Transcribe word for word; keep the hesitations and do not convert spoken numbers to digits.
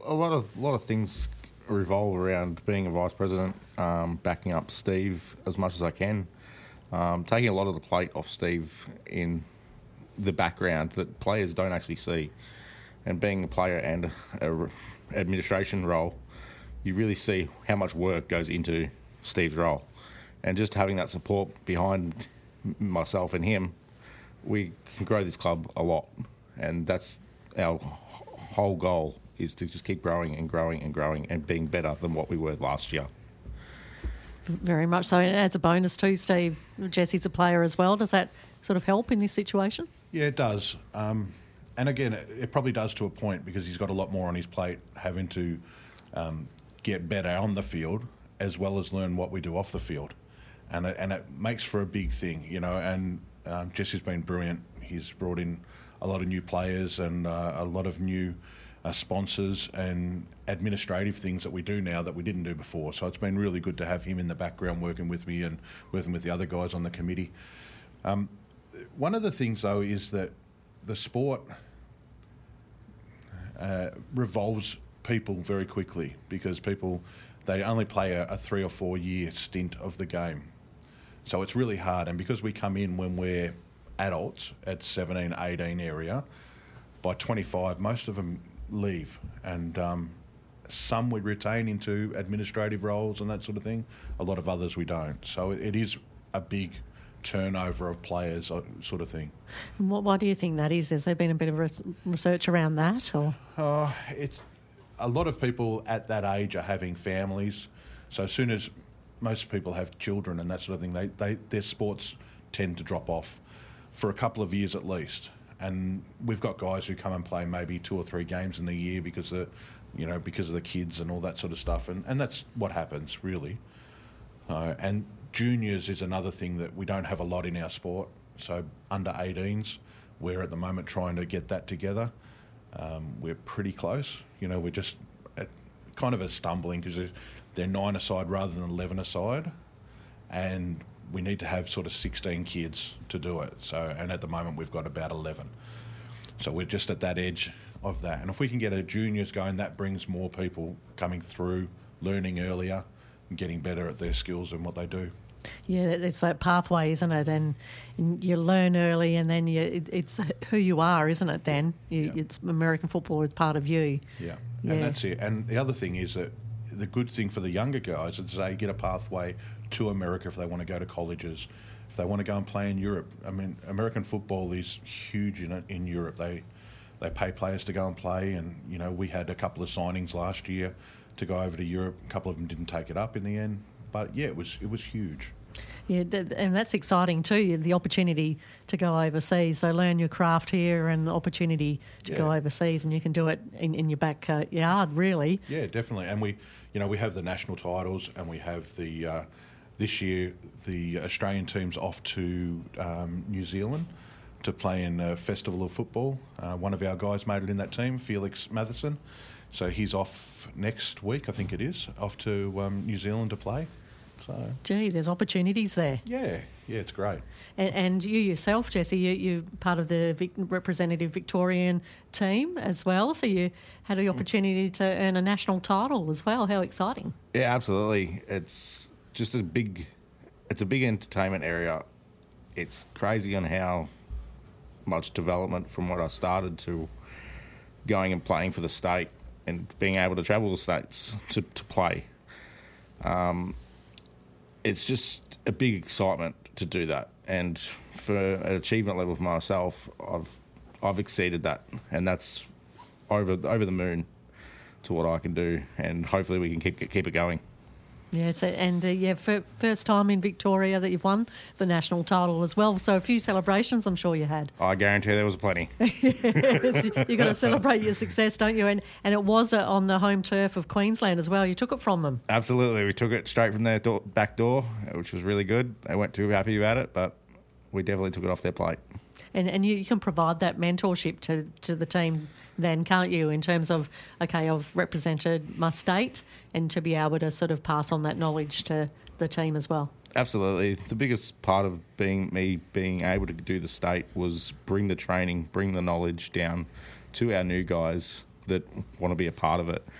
A lot of a lot of things revolve around being a vice president, um, backing up Steve as much as I can, um, taking a lot of the plate off Steve in the background that players don't actually see, and being a player and a administration role, you really see how much work goes into Steve's role, and just having that support behind myself and him, we can grow this club a lot, and that's our whole goal, is to just keep growing and growing and growing and being better than what we were last year. Very much so. And as a bonus too, Steve, Jesse's a player as well. Does that sort of help in this situation? Yeah, it does. Um, and again, it, it probably does to a point, because he's got a lot more on his plate, having to um, get better on the field as well as learn what we do off the field. And it, and it makes for a big thing, you know, and um, Jesse's been brilliant. He's brought in a lot of new players and uh, a lot of new uh, sponsors and administrative things that we do now that we didn't do before. So it's been really good to have him in the background working with me and working with the other guys on the committee. Um, one of the things, though, is that the sport uh, revolves people very quickly, because people, they only play a, a three or four year stint of the game. So it's really hard. And because we come in when we're adults at seventeen, eighteen area, by twenty-five, most of them leave. And um, some we retain into administrative roles and that sort of thing. A lot of others we don't. So it, it is a big turnover of players sort of thing. And what, why do you think that is? Has there been a bit of res- research around that? Or uh, it's a lot of people at that age are having families. So as soon as most people have children and that sort of thing, they, they their sports tend to drop off for a couple of years at least. And we've got guys who come and play maybe two or three games in the year because of, you know, because of the kids and all that sort of stuff. And, and that's what happens, really. Uh, and juniors is another thing that we don't have a lot in our sport. So under eighteens, we're at the moment trying to get that together. Um, we're pretty close. You know, we're just at kind of a stumbling, because they're, they're nine aside rather than eleven aside. And we need to have sort of sixteen kids to do it. So, and at the moment we've got about eleven. So we're just at that edge of that. And if we can get our juniors going, that brings more people coming through, learning earlier and getting better at their skills and what they do. Yeah, it's that pathway, isn't it? And, and you learn early, and then you, it, it's who you are, isn't it? Then you, Yeah. it's American football is part of you. Yeah. Yeah. And that's it. And the other thing is that the good thing for the younger guys is they get a pathway to America if they want to go to colleges, if they want to go and play in Europe. I mean, American football is huge in it in Europe. They they pay players to go and play, and you know, we had a couple of signings last year to go over to Europe. A couple of them didn't take it up in the end, but yeah, it was it was huge. Yeah, th- and that's exciting too, the opportunity to go overseas. So learn your craft here and opportunity to Yeah. go overseas, and you can do it in, in your backyard, really. Yeah, definitely. And we, you know, we have the national titles, and we have the uh, this year the Australian team's off to um, New Zealand to play in a festival of football. Uh, one of our guys made it in that team, Felix Matheson. So he's off next week, I think it is, off to um, New Zealand to play. So Gee, there's opportunities there. yeah, yeah, it's great. And, and you yourself, Jesse, you, you're part of the Vic, representative Victorian team as well. So you had the opportunity to earn a national title as well. How exciting! Yeah, absolutely. It's just a big, it's a big entertainment area. It's crazy on how much development from what I started to going and playing for the state and being able to travel the states to, to play. Um, it's just a big excitement to do that. And for an achievement level for myself, I've I've exceeded that, and that's over over the moon to what I can do, and hopefully we can keep keep it going. Yeah, so, and uh, yeah, f- first time in Victoria that you've won the national title as well. So a few celebrations, I'm sure you had. I guarantee there was plenty. Yes, you got to celebrate your success, don't you? And and it was uh, on the home turf of Queensland as well. You took it from them. Absolutely, we took it straight from their door, back door, which was really good. They weren't too happy about it, but we definitely took it off their plate. And and you, you can provide that mentorship to, to the team then, can't you, in terms of, okay, I've represented my state, and to be able to sort of pass on that knowledge to the team as well. Absolutely. The biggest part of being me being able to do the state was bring the training, bring the knowledge down to our new guys that want to be a part of it.